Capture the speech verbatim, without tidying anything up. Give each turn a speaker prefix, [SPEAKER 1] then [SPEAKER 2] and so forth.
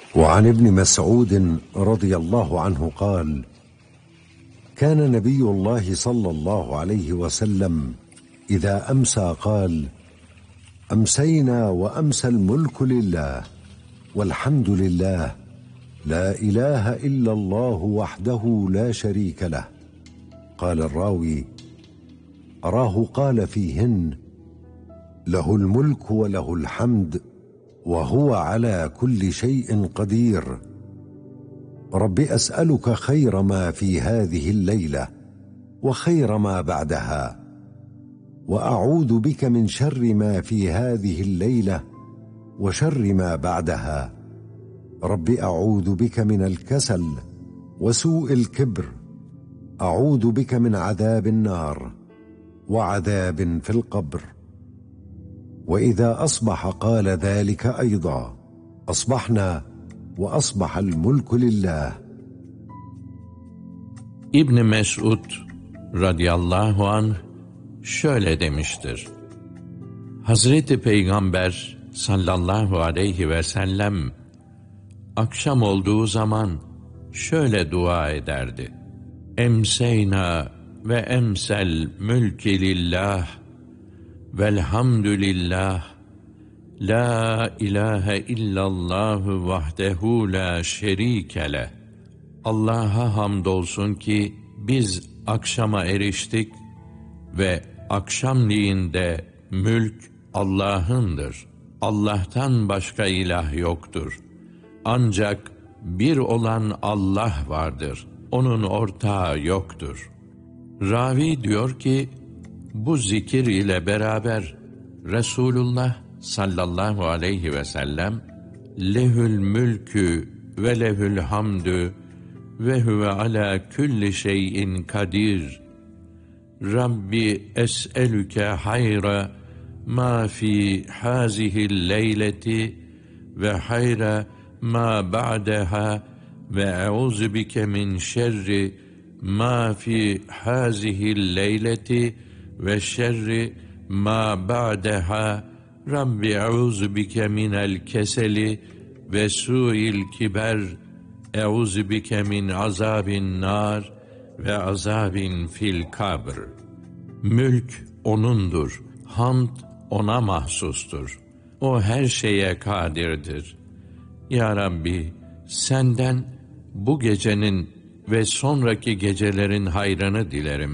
[SPEAKER 1] وعن ابن مسعود رضي الله عنه قال: كان نبي الله صلى الله عليه وسلم إذا أمسى قال: أمسينا وأمسى الملك لله والحمد لله لا إله إلا الله وحده لا شريك له. قال الراوي: أراه قال فيهن: له الملك وله الحمد وهو على كل شيء قدير. رب أسألك خير ما في هذه الليلة وخير ما بعدها، وأعوذ بك من شر ما في هذه الليلة وشر ما بعدها. رب أعوذ بك من الكسل وسوء الكبر، أعوذ بك من عذاب النار وعذاب في القبر. وإذا أصبح قال ذلك أيضا: أصبحنا وأصبح الملك لله.
[SPEAKER 2] İbn Mesud radıyallahu anh şöyle demiştir: Hazreti Peygamber sallallahu aleyhi ve sellem akşam olduğu zaman şöyle dua ederdi: Emseyna ve emsel mülki lillah velhamdülillah la ilahe illallahu vahdehu la şerike leh. Allah'a hamdolsun ki biz akşama eriştik ve akşamliğinde mülk Allah'ındır. Allah'tan başka ilah yoktur. Ancak bir olan Allah vardır. Onun ortağı yoktur. Ravi diyor ki, bu zikir ile beraber Resulullah sallallahu aleyhi ve sellem lehül mülkü ve lehül hamdü ve huve ala külli şeyin kadir. Rabbi es'elüke hayra ma fi hazihil leyleti ve hayra ma ba'daha ve eûzu bike min şerri ma fi hazihil leyleti ve şerri ma ba'daha. Rabbi eûzu bike minel keseli ve su'il kiber. Eûzu bike min azabin nar ve azabin fil kabr. Mülk O'nundur, hamd O'na mahsustur. O her şeye kadirdir. Ya Rabbi, senden bu gecenin ve sonraki gecelerin hayrını dilerim.